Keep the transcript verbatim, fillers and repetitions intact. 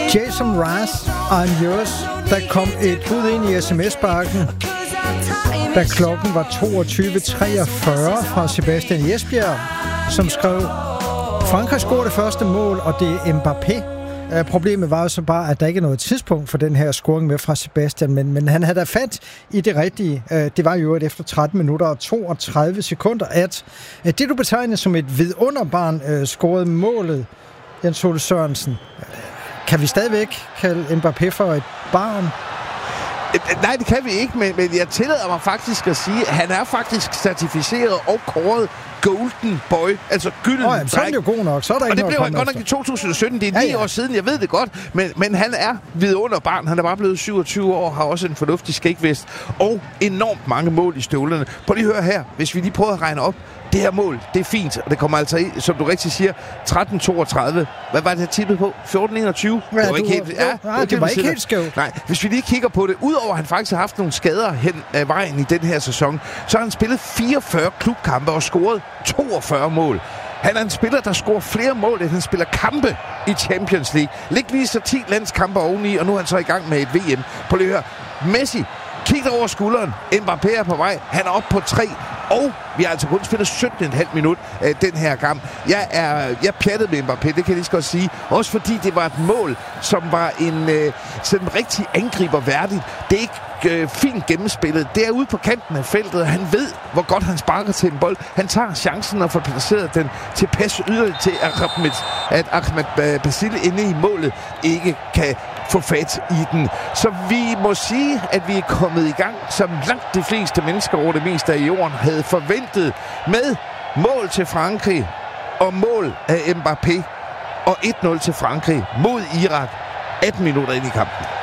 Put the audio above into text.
Jason Mraz, I'm Yours. Der kom et bud ind i sms-bakken, da klokken var toogtyve treogfyrre fra Sebastian Jesbjerg, som skrev: Frankrig scorede det første mål, og det er Mbappé. Problemet var jo så bare, at der ikke er noget tidspunkt for den her scoring med fra Sebastian, men, men han havde da fat i det rigtige. Det var jo efter tretten minutter og toogtredive sekunder, at, at det, du betegner som et vidunderbarn, scorede målet, Jens Ole Sørensen. Kan vi stadigvæk kalde Mbappé for et barn? Nej, det kan vi ikke, men, men jeg tillader mig faktisk at sige, at han er faktisk certificeret og kåret Golden Boy, altså gylden oh, ja, så er det jo god nok, så er der ikke og det noget blev han godt nok i to tusind og sytten, det er ni ja, ja. år siden, jeg ved det godt, men, men han er vidunderbarn, han er bare blevet syvogtyve år, har også en fornuftig skægvest, og enormt mange mål i støvlerne. Prøv lige at høre her, hvis vi lige prøver at regne op, det her mål, det er fint, og det kommer altså i, som du rigtig siger, tretten toogtredive. Hvad var det her tippet på? fjorten enogtyve? Ja, det var ikke helt, ja, ja, det, det var ikke helt skævt. Nej, hvis vi lige kigger på det, udover at han faktisk har haft nogle skader hen ad vejen i den her sæson, så har han spillet fireogfyrre klubkampe og scoret toogfyrre mål. Han er en spiller, der scorer flere mål, end han spiller kampe i Champions League. Læg lige så ti landskampe oveni, og nu er han så i gang med et V M. På lige høre. Messi kigger over skulderen. Mbappé er på vej. Han er oppe på tre. Og vi har altså kun spillet sytten komma fem minut af den her kamp. Jeg er jeg pjattede med Mbappé, det kan jeg lige så godt sige. Også fordi det var et mål, som var en øh, sådan rigtig angriber værdigt. Det er ikke øh, fint gennemspillet. Det er ude på kanten af feltet, og han ved, hvor godt han sparker til en bold. Han tager chancen og får placeret den til pas yderligt til, Ahmed, at Ahmed Basile inde i målet ikke kan få fat i den. Så vi må sige, at vi er kommet i gang, som langt de fleste mennesker over det meste af jorden havde forventet, med mål til Frankrig og mål af Mbappé og et nul til Frankrig mod Irak atten minutter ind i kampen.